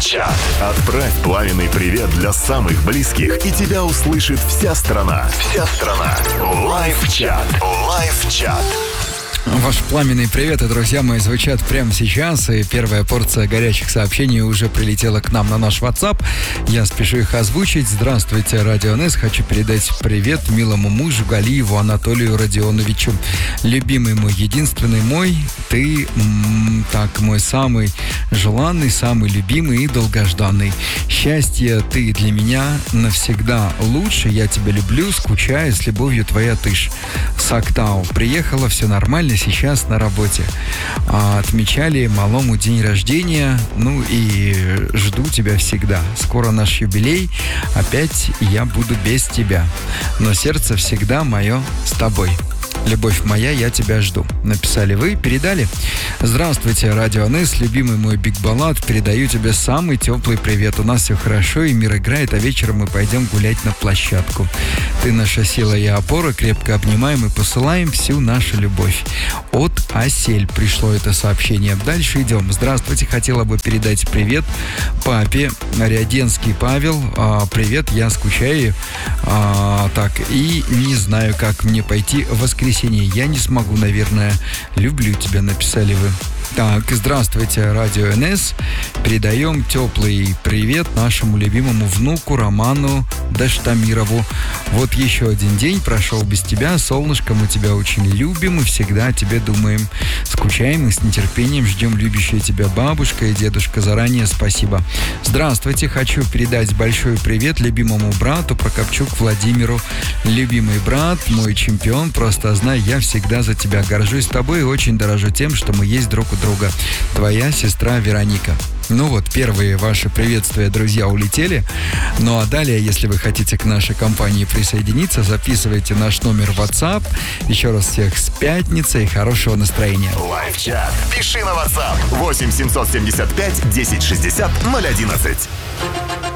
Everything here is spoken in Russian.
Лайв-чат. Отправь пламенный привет для самых близких, и тебя услышит вся страна. Лайв-чат. Лайв-чат. Ваши пламенные приветы, друзья мои, звучат прямо сейчас, и первая порция горячих сообщений уже прилетела к нам на наш WhatsApp. Я спешу их озвучить. Здравствуйте, Радио НС. Хочу передать привет милому мужу Галиеву Анатолию Родионовичу. Любимый мой, единственный мой, ты, мой самый желанный, самый любимый и долгожданный. Счастье, ты для меня навсегда лучше. Я тебя люблю, скучаю, с любовью, твоя Тыш. Сактау. Приехала, все нормально, сейчас на работе. Отмечали малому день рождения, и жду тебя всегда. Скоро наш юбилей, опять я буду без тебя. Но сердце всегда мое с тобой. Любовь моя, я тебя жду. Написали вы, передали. Здравствуйте, Радио НС, любимый мой Биг Баллад. Передаю тебе самый теплый привет. У нас все хорошо, и мир играет, а вечером мы пойдем гулять на площадку. Ты наша сила и опора, крепко обнимаем и посылаем всю нашу любовь. От Асель пришло это сообщение. Дальше идем. Здравствуйте, хотела бы передать привет папе. Ряденский Павел. Привет, я скучаю. И не знаю, как мне пойти в воскресенье. Я не смогу, наверное. Люблю тебя, написали вы. Так, здравствуйте, Радио НС. Передаем теплый привет нашему любимому внуку Роману Даштамирову. Вот еще один день прошел без тебя. Солнышко, мы тебя очень любим и всегда о тебе думаем. Скучаем и с нетерпением ждем любящая тебя бабушка и дедушка. Заранее спасибо. Здравствуйте, хочу передать большой привет любимому брату Прокопчук Владимиру. Любимый брат, мой чемпион, просто знай, я всегда за тебя горжусь тобой и очень дорожу тем, что мы есть друг у друга. Твоя сестра Вероника. Первые ваши приветствия, друзья, улетели. А далее, если вы хотите к нашей компании присоединиться, записывайте наш номер WhatsApp. Еще раз всех с пятницей и хорошего настроения. Лайв-чат. Пиши на WhatsApp 8 775 10 60 011.